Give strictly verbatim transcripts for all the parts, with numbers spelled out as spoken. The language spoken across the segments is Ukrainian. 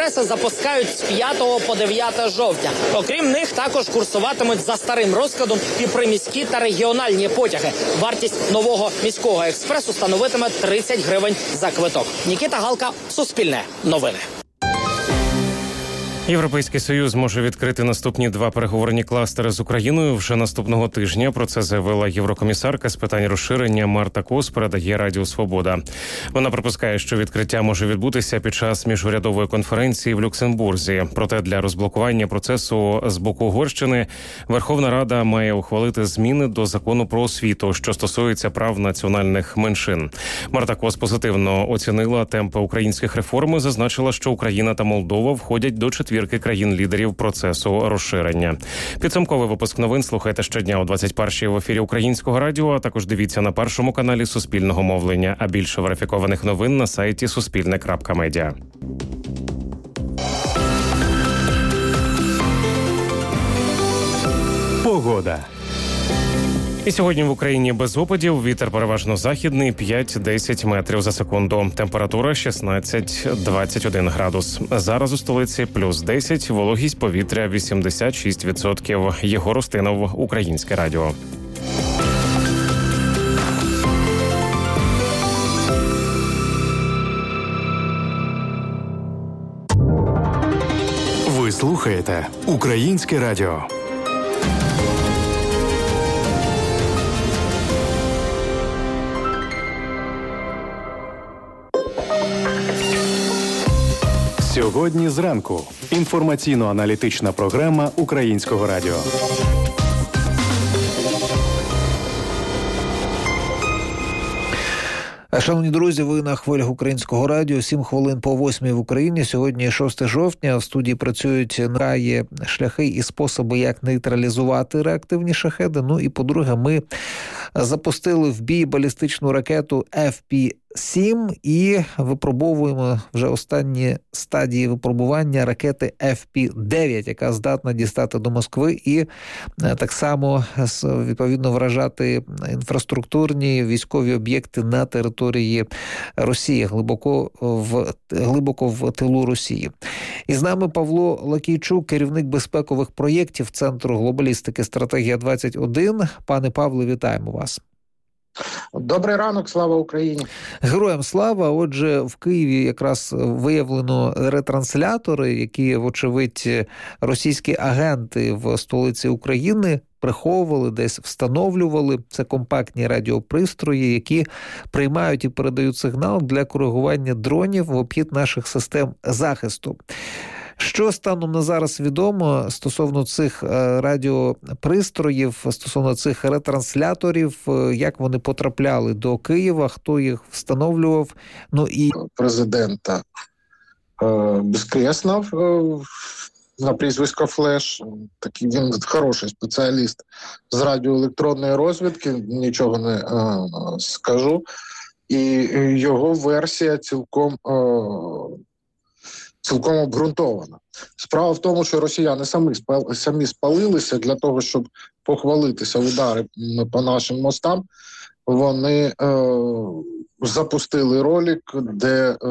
експреси запускають з п'ятого по дев'яте жовтня. Окрім них, також курсуватимуть за старим розкладом і приміські та регіональні потяги. Вартість нового міського експресу становитиме тридцять гривень за квиток. Нікіта Галка, Суспільне новини. Європейський Союз може відкрити наступні два переговорні кластери з Україною вже наступного тижня. Про це заявила єврокомісарка з питань розширення Марта Кос, передає Радіо Свобода. Вона припускає, що відкриття може відбутися під час міжурядової конференції в Люксембурзі. Проте для розблокування процесу з боку Угорщини Верховна Рада має ухвалити зміни до закону про освіту, що стосується прав національних меншин. Марта Кос позитивно оцінила темпи українських реформ і зазначила, що Україна та Молдова входять до четвірки країн-лідерів процесу розширення. Підсумковий випуск новин слухайте щодня о двадцять першій в ефірі Українського радіо, а також дивіться на першому каналі Суспільного мовлення. А більше верифікованих новин на сайті суспільне крапка медіа. Погода. І сьогодні в Україні без опадів, вітер переважно західний, п'ять-десять метрів за секунду. Температура шістнадцять-двадцять один градус. Зараз у столиці плюс десять, вологість повітря вісімдесят шість відсотків. Єгор Устинов, Українське радіо. Ви слухаєте Українське радіо. Сьогодні зранку. Інформаційно-аналітична програма Українського радіо. Шановні друзі, ви на хвилях Українського радіо. Сім хвилин по восьмій в Україні. Сьогодні шосте жовтня. В студії працюють є шляхи і способи, як нейтралізувати реактивні шахеди. Ну і, по-друге, ми запустили в бій балістичну ракету еф пі сім і випробовуємо вже останні стадії випробування ракети еф пі дев'ять, яка здатна дістати до Москви і так само відповідно вражати інфраструктурні військові об'єкти на території Росії, глибоко в, глибоко в тилу Росії. І з нами Павло Лакійчук, керівник безпекових проєктів Центру глобалістики «Стратегія двадцять один». Пане Павле, вітаємо вас. Добрий ранок, слава Україні. Героям слава. Отже, в Києві якраз виявлено ретранслятори, які, вочевидь, російські агенти в столиці України приховували, десь встановлювали. Це компактні радіопристрої, які приймають і передають сигнал для коригування дронів в обхід наших систем захисту. Що станом на зараз відомо стосовно цих радіопристроїв, стосовно цих ретрансляторів, як вони потрапляли до Києва, хто їх встановлював? Ну і президента е, Безкреснов е, на прізвисько Флеш, такий він хороший спеціаліст з радіоелектронної розвідки, нічого не е, скажу. І його версія цілком е, цілком обґрунтована. Справа в тому, що росіяни самі, самі спалилися для того, щоб похвалитися удари по нашим мостам. Вони е, запустили ролик, де е,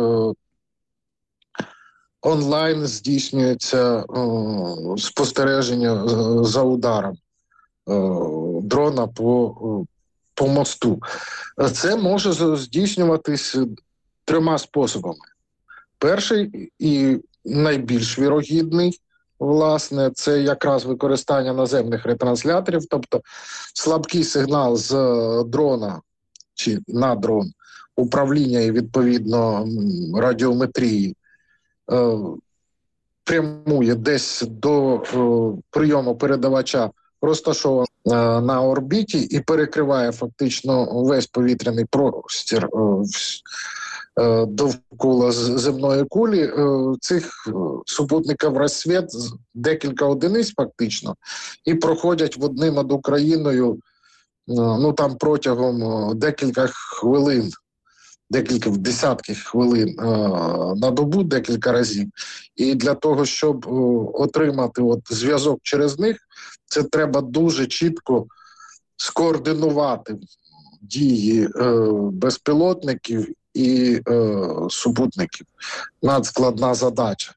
онлайн здійснюється е, спостереження за ударом е, дрона по, по мосту. Це може здійснюватись трьома способами. Перший і найбільш вірогідний, власне, це якраз використання наземних ретрансляторів, тобто слабкий сигнал з дрона чи на дрон, управління і, відповідно, радіометрії е, прямує десь до е, прийому передавача, розташованого е, на орбіті і перекриває фактично весь повітряний простір е, довкола земної кулі. Цих супутників розсвіт декілька одиниць фактично і проходять в одним над Україною ну там протягом декілька хвилин, декілька десятків хвилин на добу, декілька разів. І для того, щоб отримати от зв'язок через них, це треба дуже чітко скоординувати дії безпілотників і е, супутників. Надскладна задача.